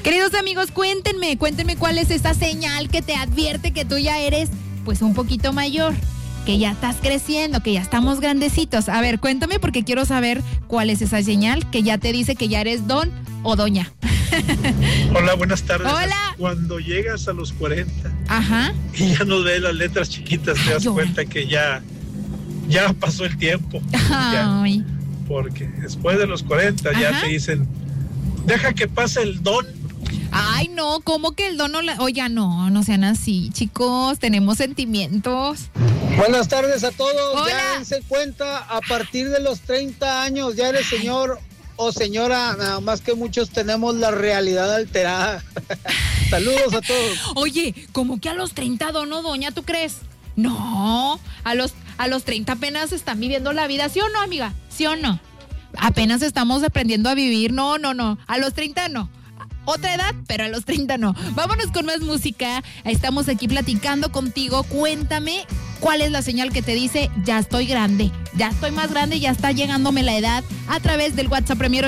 Queridos amigos, cuéntenme cuál es esa señal que te advierte que tú ya eres pues un poquito mayor, que ya estás creciendo, que ya estamos grandecitos. A ver, cuéntame porque quiero saber cuál es esa señal que ya te dice que ya eres don o doña. Hola, buenas tardes. Hola. Cuando llegas a los 40 Ajá. y ya no ves las letras chiquitas, te das cuenta que ya pasó el tiempo. Ay. Ya, porque después de los 40 Ajá. ya te dicen, deja que pase el don. Ay, no, ¿cómo que el don no? Oiga, no sean así, chicos, tenemos sentimientos. Buenas tardes a todos. Hola. Ya dense cuenta, a partir de los 30 años ya eres señor o señora, nada más que muchos tenemos la realidad alterada. Saludos a todos. Oye, ¿cómo que a los 30 don o doña, tú crees? No, a los 30 apenas están viviendo la vida, ¿sí o no, amiga? ¿Sí o no? Apenas estamos aprendiendo a vivir, no, a los 30 no. Otra edad, pero a los 30 no. Vámonos con más música. Estamos aquí platicando contigo. Cuéntame cuál es la señal que te dice ya estoy grande, ya estoy más grande, ya está llegándome la edad, a través del WhatsApp Premier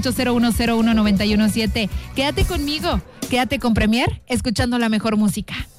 81801019117. Quédate conmigo, quédate con Premier, escuchando la mejor música.